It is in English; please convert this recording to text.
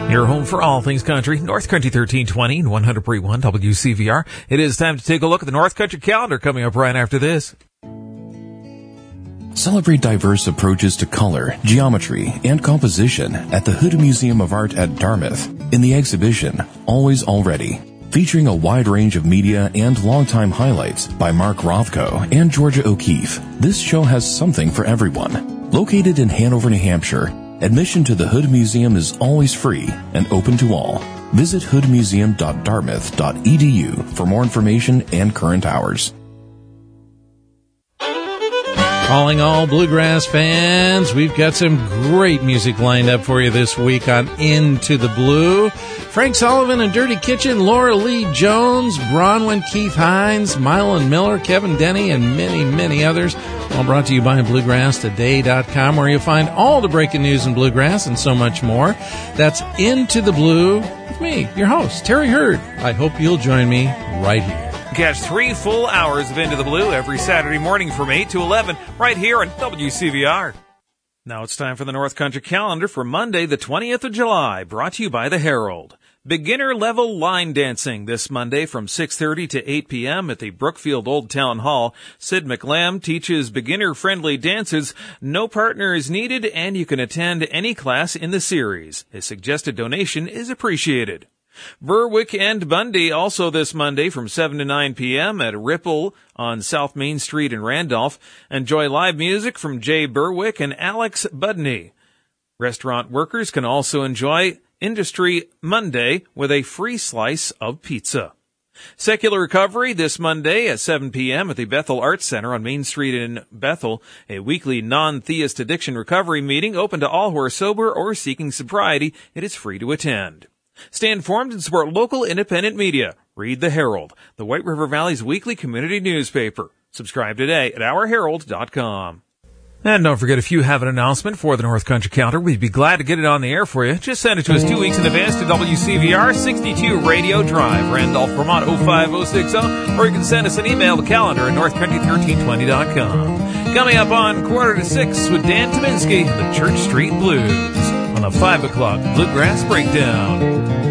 Your home for all things country, North Country 1320 and 100.1 WCVR. It is time to take a look at the North Country calendar coming up right after this. Celebrate diverse approaches to color, geometry, and composition at the Hood Museum of Art at Dartmouth in the exhibition Always Already, featuring a wide range of media and longtime highlights by Mark Rothko and Georgia O'Keeffe. This show has something for everyone. Located in Hanover, New Hampshire, admission to the Hood Museum is always free and open to all. Visit hoodmuseum.dartmouth.edu for more information and current hours. Calling all bluegrass fans, we've got some great music lined up for you this week on Into the Blue. Frank Sullivan and Dirty Kitchen, Laura Lee Jones, Bronwyn Keith Hines, Mylan Miller, Kevin Denny, and many, many others. All brought to you by BluegrassToday.com, where you'll find all the breaking news in bluegrass and so much more. That's Into the Blue with me, your host, Terry Hurd. I hope you'll join me right here. Catch 3 full hours of Into the Blue every Saturday morning from 8 to 11 right here on WCVR. Now it's time for the North Country calendar for Monday, the 20th of July, brought to you by the Herald. Beginner-level line dancing this Monday from 6:30 to 8 p.m. at the Brookfield Old Town Hall. Sid McLam teaches beginner-friendly dances. No partner is needed, and you can attend any class in the series. A suggested donation is appreciated. Berwick and Bundy also this Monday from 7 to 9 p.m. at Ripple on South Main Street in Randolph. Enjoy live music from Jay Berwick and Alex Budney. Restaurant workers can also enjoy Industry Monday with a free slice of pizza. Secular Recovery this Monday at 7 p.m. at the Bethel Arts Center on Main Street in Bethel. A weekly non-theist addiction recovery meeting open to all who are sober or seeking sobriety. It is free to attend. Stay informed and support local independent media. Read the Herald, the White River Valley's weekly community newspaper. Subscribe today at ourherald.com. And don't forget, if you have an announcement for the North Country calendar, we'd be glad to get it on the air for you. Just send it to us 2 weeks in advance to WCVR 62 Radio Drive, Randolph, Vermont 05060, or you can send us an email to calendar at northcountry1320.com. Coming up on 5:45 with Dan Tominski, the Church Street Blues, on the 5 o'clock Bluegrass Breakdown.